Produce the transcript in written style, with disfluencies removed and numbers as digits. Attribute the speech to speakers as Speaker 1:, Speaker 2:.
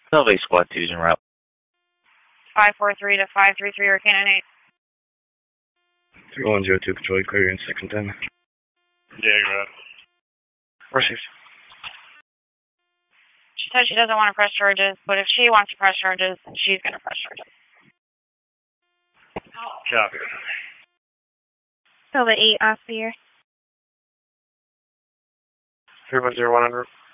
Speaker 1: Salvation Squad 2's en route.
Speaker 2: 543 to 533 or Cannon
Speaker 3: 8. 3102, control, clear in 6 and 10.
Speaker 4: Yeah, you're right.
Speaker 3: Received.
Speaker 2: She said she doesn't want to press charges, but if she wants to press charges, she's going to press charges.
Speaker 4: Copy.
Speaker 2: So the 8 off the year.
Speaker 3: 310100.